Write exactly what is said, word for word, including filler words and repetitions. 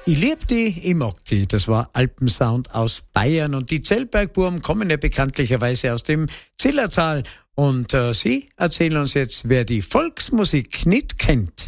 Ich lieb die, ich mag die. Das war Alpensound aus Bayern. Und die Zellbergburm kommen ja bekanntlicherweise aus dem Zillertal. Und äh, sie erzählen uns jetzt, wer die Volksmusik nicht kennt.